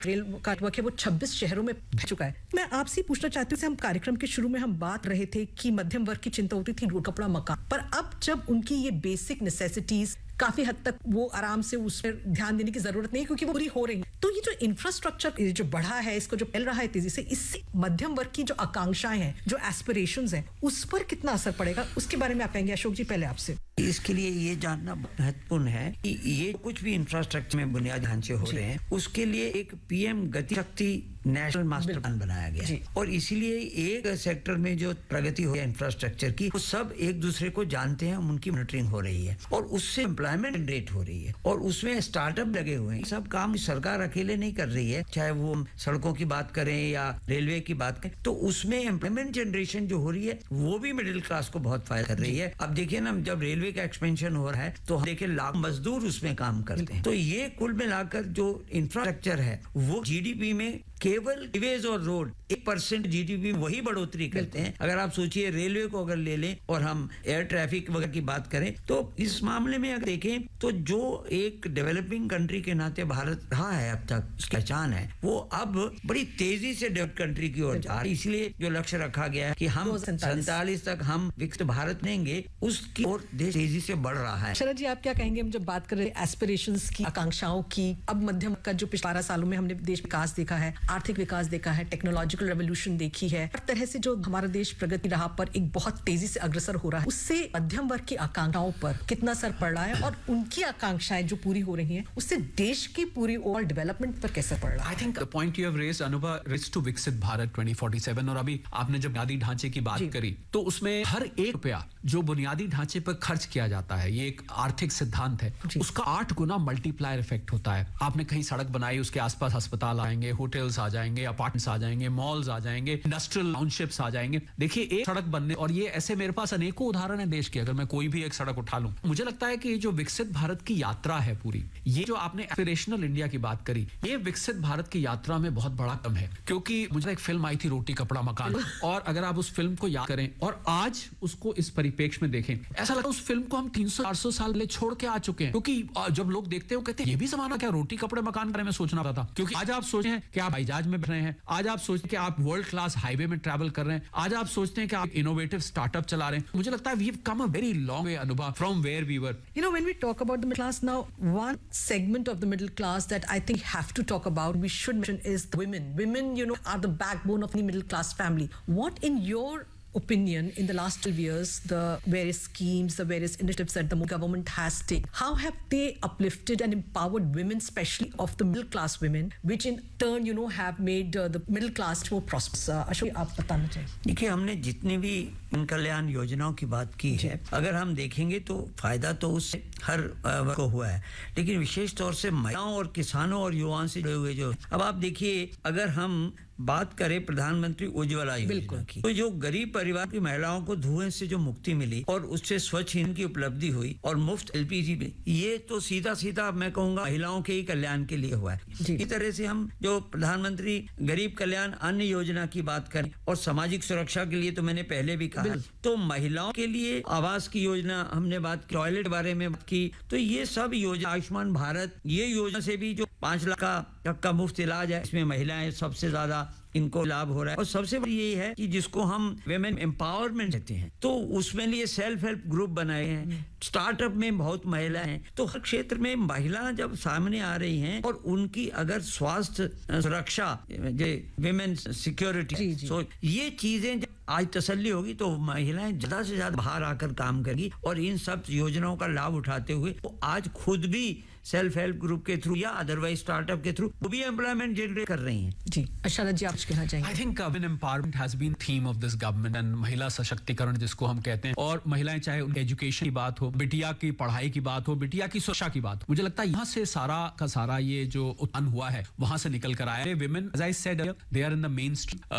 Rail का network है वो 26 शहरों में फैल चुका है। मैं आपसे पूछना चाहती हूँ, हम कार्यक्रम के शुरू में हम बात रहे थे कि मध्यम वर्ग की चिंता होती थी रोड, कपड़ा, मकान, पर अब जब उनकी ये बेसिक नेसेसिटीज काफी हद तक वो आराम से उस पर ध्यान देने की जरूरत नहीं है क्योंकि वो पूरी हो रही है, तो ये जो इंफ्रास्ट्रक्चर जो बढ़ा है, इसको जो फैल रहा है तेजी से, इससे मध्यम वर्ग की जो आकांक्षाएं हैं, जो एस्पिरेशंस हैं, उस पर कितना असर पड़ेगा, उसके बारे में आप कहेंगे? अशोक जी, पहले आपसे। इसके लिए ये जानना महत्वपूर्ण है कि ये कुछ भी इंफ्रास्ट्रक्चर में बुनियादी ढांचे हो रहे हैं, उसके लिए एक पीएम गति शक्ति नेशनल मास्टर प्लान बनाया गया है और इसीलिए एक सेक्टर में जो प्रगति हो रही है इंफ्रास्ट्रक्चर की, वो सब एक दूसरे को जानते हैं, उनकी मॉनिटरिंग हो रही है और उससे एम्प्लॉयमेंट जनरेट हो रही है और उसमें स्टार्टअप लगे हुए हैं। सब काम सरकार अकेले नहीं कर रही है, चाहे वो सड़कों की बात करें या रेलवे की बात करें, तो उसमें एम्प्लॉयमेंट जनरेशन जो हो रही है वो भी मिडिल क्लास को बहुत फायदा कर रही है। अब देखिए ना, जब रेलवे का एक्सपेंशन हो रहा है तो देखिए लाख मजदूर उसमें काम करते हैं, तो ये कुल मिलाकर जो इंफ्रास्ट्रक्चर है वो जीडीपी में केवल हाईवेज और रोड 1% जीडीपी वही बढ़ोतरी करते हैं। अगर आप सोचिए रेलवे को अगर ले लें और हम एयर ट्रैफिक वगैरह की बात करें, तो इस मामले में अगर देखें तो जो एक डेवलपिंग कंट्री के नाते भारत रहा है अब तक, उसकी पहचान है, वो अब बड़ी तेजी से डेवलप कंट्री की ओर जा रही है। इसलिए जो लक्ष्य रखा गया है कि हम 47 तक हम विकसित भारत लेंगे, उसकी ओर देश तेजी से बढ़ रहा है। शरद जी, आप क्या कहेंगे? हम जब बात कर रहे हैं एस्पिरेशंस की, आकांक्षाओं की, अब मध्यम का जो पिछले 12 सालों में हमने देश विकास देखा है, आर्थिक विकास देखा है, टेक्नोलॉजिकल रेवोल्यूशन देखी है, हर तरह से जो हमारा देश प्रगति राह पर एक बहुत तेजी से अग्रसर हो रहा है, उससे मध्यम वर्ग की आकांक्षाओं पर कितना असर पड़ रहा है और उनकी आकांक्षाएं जो पूरी हो रही हैं, उससे देश की पूरी ओवरऑल डेवलपमेंट पर कैसे पड़ रहा है? I think the point you have raised, Anubha, reach to विकसित भारत 2047, और अभी आपने जब बुनियादी ढांचे की बात करी तो उसमें हर एक रुपया जो बुनियादी ढांचे पर खर्च किया जाता है, ये एक आर्थिक सिद्धांत है, उसका 8 गुना मल्टीप्लायर इफेक्ट होता है। आपने कहीं सड़क बनाई, उसके आसपास अस्पताल आएंगे, होटल्स आ जाएंगे, अपार्टमेंट्स आ जाएंगे, मॉल्स आ जाएंगे, इंडस्ट्रियल टाउनशिप्स आ जाएंगे। देखिए, एक सड़क बनने, और ये ऐसे मेरे पास अनेकों उदाहरण है देश के, अगर मैं कोई भी एक सड़क उठा लूं, मुझे लगता है कि ये जो विकसित भारत की यात्रा है पूरी, ये जो आपने एस्पिरेशनल इंडिया की बात करी, ये विकसित भारत की यात्रा में बहुत बड़ा कदम है। क्योंकि मुझे एक फिल्म आई थी रोटी कपड़ा मकान, और अगर आप उस फिल्म को याद करें और आज उसको इस परिप्रेक्ष्य में देखें, ऐसा लगता है उस फिल्म को हम 300-400 साल पहले छोड़ के आ चुके हैं। क्योंकि जब लोग देखते हो कहते हैं ये भी जमाना क्या रोटी कपड़े मकान के बारे में सोचना पड़ता था। क्योंकि आज आप सोचते हैं कि आप हवाईजहाज में बैठ रहे हैं, आज आप सोचते हैं कि आप वर्ल्ड क्लास हाईवे में ट्रैवल कर रहे हैं, आज आप सोचते हैं कि आप इनोवेटिव स्टार्टअप चला रहे हैं। मुझे लगता है we have come a very long way, अनुभव, from where we were. You know, when we talk about the middle class now, one segment of the middle class that I think have to talk about, we should mention, is the women. Women, you know, are the backbone of the middle class family. What, in your opinion, in the last 12 years, the various schemes, the various initiatives that the government has taken, how have they uplifted and empowered women, especially of the middle class women, which in turn, you know, have made the middle class more prosperous? Ashok, आप बताना चाहिए। देखिए, हमने जितनी भी कल्याण योजनाओं की बात की है, अगर हम देखेंगे तो फायदा तो उससे हर वर्ग को हुआ है, लेकिन विशेष तौर से महिलाओं और किसानों और युवाओं से जुड़े हुए जो, अब आप देखिए, अगर हम बात करें प्रधानमंत्री उज्ज्वला योजना की, तो जो गरीब परिवार की महिलाओं को धुएं से जो मुक्ति मिली और उससे स्वच्छ ईंधन की उपलब्धि हुई और मुफ्त एलपीजी में, ये तो सीधा सीधा मैं कहूंगा महिलाओं के ही कल्याण के लिए हुआ है। इसी तरह से हम जो प्रधानमंत्री गरीब कल्याण अन्न योजना की बात करें और सामाजिक सुरक्षा के लिए, तो मैंने पहले भी कहा, तो महिलाओं के लिए आवास की योजना हमने बात की, टॉयलेट बारे में बात की, तो ये सब योजना, आयुष्मान भारत, ये योजना से भी जो 5 लाख का मुफ्त इलाज है, इसमें महिलाएं सबसे ज्यादा इनको लाभ हो रहा है। और सबसे बड़ी यही है कि जिसको हम विमेन एम्पावरमेंट कहते हैं, तो उसमें लिए सेल्फ हेल्प ग्रुप बनाए हैं, स्टार्टअप में बहुत महिलाएं हैं, तो हर क्षेत्र में महिलाएं जब सामने आ रही हैं और उनकी अगर स्वास्थ्य सुरक्षा, विमेन सिक्योरिटी, तो ये चीजें आज तसल्ली होगी, तो महिलाएं ज्यादा से ज्यादा बाहर आकर काम करेगी और इन सब योजनाओं का लाभ उठाते हुए वो आज खुद भी सेल्फ हेल्प ग्रुप के थ्रू या अदरवाइज स्टार्टअप के थ्रू वो भी एम्प्लॉयमेंट जनरेट कर रही हैं। जी, शरद जी, आप कहना चाहेंगे? I think women empowerment has been theme of this government, and महिला सशक्तिकरण जिसको हम कहते हैं, और महिलाएं चाहे उनकी एजुकेशन की बात हो, बिटिया की पढ़ाई की बात हो, बिटिया की सुरक्षा की बात हो, मुझे लगता है यहाँ से सारा का सारा ये जो उत्पन्न हुआ है वहां से निकल कर आया है। Women, as I said, they are in the main stream,